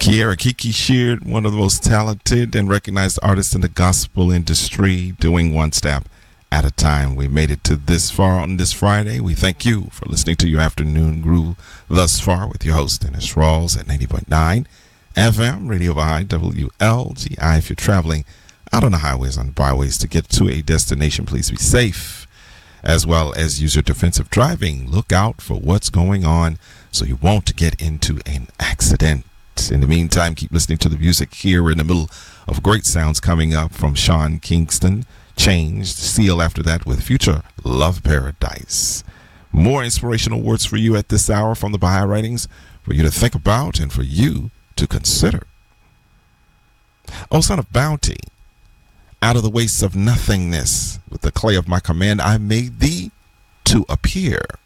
Kiera Kiki Sheard, one of the most talented and recognized artists in the gospel industry, doing one step at a time. We made it to this far on this Friday. We thank you for listening to your afternoon groove thus far with your host, Dennis Rawls, at 90.9 FM, Radio by WLGI. If you're traveling out on the highways, on the byways to get to a destination, please be safe, as well as use your defensive driving. Look out for what's going on so you won't get into an accident. In the meantime, keep listening to the music here. We're in the middle of great sounds coming up from Sean Kingston. Changed, Seal after that with Future Love Paradise. More inspirational words for you at this hour from the Baha'i writings for you to think about and for you to consider. O son of bounty, out of the wastes of nothingness, with the clay of my command I made thee to appear.